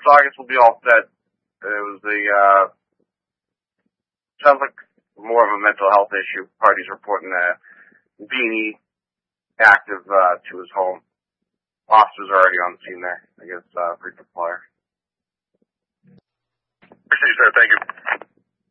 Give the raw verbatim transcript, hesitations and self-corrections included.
So I guess we'll be all set. It was the, uh, sounds like more of a mental health issue. Party's reporting a Beanie active, uh, to his home. Officers are already on the scene there. I guess, uh, frequent flyer. Appreciate you, sir. Thank you.